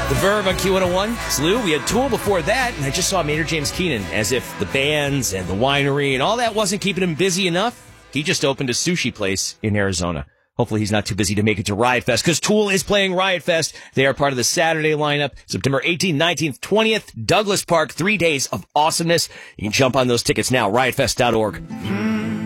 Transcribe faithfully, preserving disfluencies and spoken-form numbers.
The Verb on Q one oh one. It's Lou. We had Tool before that, and I just saw Maynard James Keenan, as if the bands and the winery and all that wasn't keeping him busy enough. He just opened a sushi place in Arizona. Hopefully he's not too busy to make it to Riot Fest, because Tool is playing Riot Fest. They are part of the Saturday lineup, September eighteenth, nineteenth, twentieth, Douglas Park, three days of awesomeness. You can jump on those tickets now, riot fest dot org.